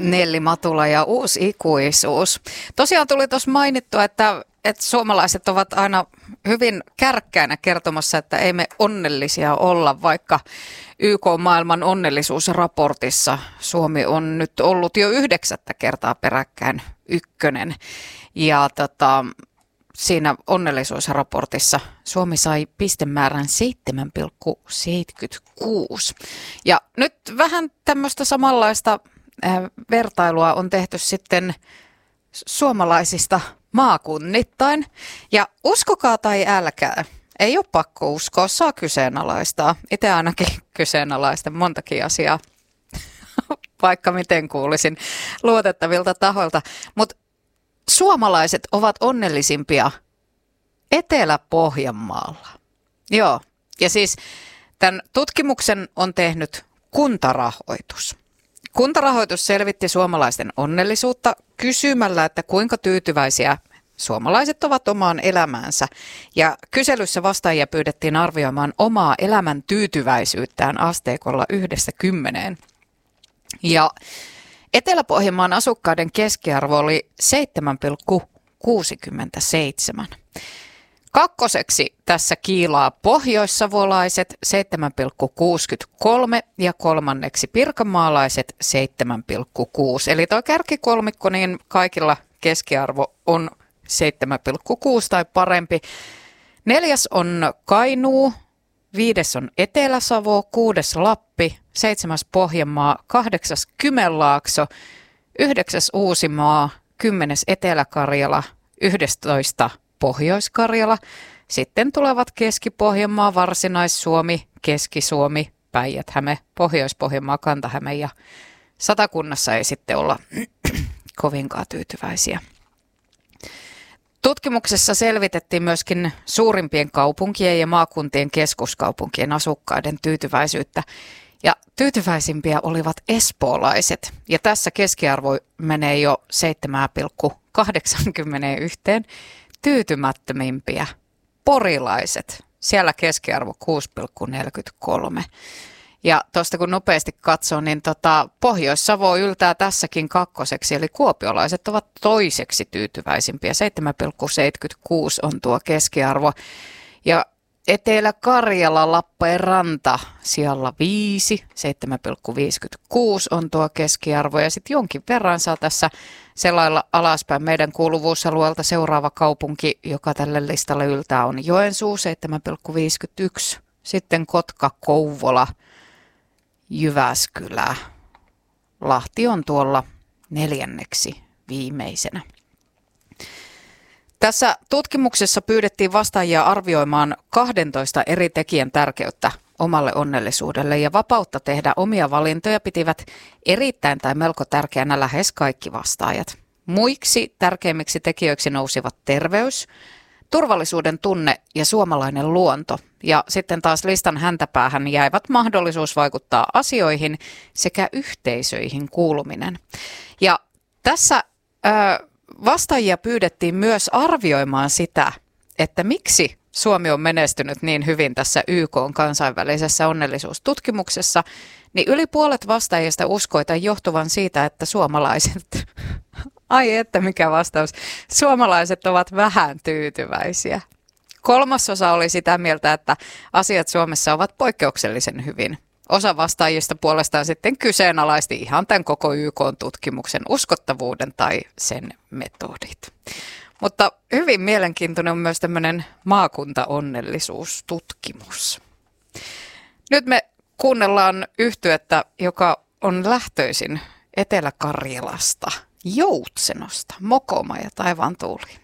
Nelli Matula ja uusi ikuisuus. Tosiaan tuli tuossa mainittua, että suomalaiset ovat aina hyvin kärkkäänä kertomassa, että ei me onnellisia olla, vaikka YK-maailman onnellisuusraportissa Suomi on nyt ollut jo 9. kertaa peräkkäin ykkönen. Ja siinä onnellisuusraportissa Suomi sai pistemäärän 7,76. Ja nyt vähän tämmöistä samanlaista vertailua on tehty sitten suomalaisista maakunnittain. Ja uskokaa tai älkää, ei ole pakko uskoa, saa kyseenalaistaa. Itse ainakin kyseenalaista montakin asiaa, vaikka miten kuulisin luotettavilta tahoilta. Mutta suomalaiset ovat onnellisimpia Etelä-Pohjanmaalla. Joo, ja siis tämän tutkimuksen on tehnyt Kuntarahoitus. Kuntarahoitus selvitti suomalaisten onnellisuutta kysymällä, että kuinka tyytyväisiä suomalaiset ovat omaan elämäänsä. Ja kyselyssä vastaajia pyydettiin arvioimaan omaa elämän tyytyväisyyttään asteikolla 1–10. Ja Etelä-Pohjanmaan asukkaiden keskiarvo oli 7,67. Kakkoseksi tässä kiilaa pohjoissavolaiset 7,63 ja kolmanneksi pirkanmaalaiset 7,6. Eli tuo kärkikolmikko, niin kaikilla keskiarvo on 7,6 tai parempi. 4. on Kainuu, 5. on Etelä-Savo, 6. Lappi, 7. Pohjanmaa, 8. Kymenlaakso, 9. Uusimaa, 10. Etelä-Karjala, 11. Pohjois-Karjala. Sitten tulevat Keski-Pohjanmaa, Varsinais-Suomi, Keski-Suomi, Päijät-Häme, Pohjois-Pohjanmaa, Kanta-Häme ja Satakunnassa ei sitten olla kovinkaan tyytyväisiä. Tutkimuksessa selvitettiin myöskin suurimpien kaupunkien ja maakuntien keskuskaupunkien asukkaiden tyytyväisyyttä. Ja tyytyväisimpiä olivat espoolaiset. Ja tässä keskiarvo menee jo 7,81. Tyytymättömimpiä porilaiset. Siellä keskiarvo 6,43. Ja tuosta kun nopeasti katsoo, niin Pohjois-Savo yltää tässäkin kakkoseksi, eli kuopiolaiset ovat toiseksi tyytyväisimpiä. 7,76 on tuo keskiarvo. Ja Etelä-Karjala, Lappeenranta siellä 5, 7,56 on tuo keskiarvo. Ja sitten jonkin verran saa tässä selailla alaspäin meidän kuuluvuusalueelta seuraava kaupunki, joka tälle listalle yltää, on Joensuu 7,51. Sitten Kotka, Kouvola, Jyväskylä. Lahti on tuolla 4. viimeisenä. Tässä tutkimuksessa pyydettiin vastaajia arvioimaan 12 eri tekijän tärkeyttä omalle onnellisuudelle ja vapautta tehdä omia valintoja pitivät erittäin tai melko tärkeänä lähes kaikki vastaajat. Muiksi tärkeimmiksi tekijöiksi nousivat terveys, turvallisuuden tunne ja suomalainen luonto. Ja sitten taas listan häntäpäähän jäivät mahdollisuus vaikuttaa asioihin sekä yhteisöihin kuuluminen. Ja tässä vastaajia pyydettiin myös arvioimaan sitä, että miksi Suomi on menestynyt niin hyvin tässä YK:n kansainvälisessä onnellisuustutkimuksessa, niin yli puolet vastaajista uskoi tämän johtuvan siitä, että suomalaiset, ai että mikä vastaus, suomalaiset ovat vähän tyytyväisiä. 3/3 oli sitä mieltä, että asiat Suomessa ovat poikkeuksellisen hyvin. Osa vastaajista puolestaan sitten kyseenalaisti ihan tämän koko YK-tutkimuksen uskottavuuden tai sen metodit. Mutta hyvin mielenkiintoinen on myös tämmöinen maakuntaonnellisuustutkimus. Nyt me kuunnellaan yhtyettä, joka on lähtöisin Etelä-Karjalasta, Joutsenosta, Mokoma ja taivaan tuuli.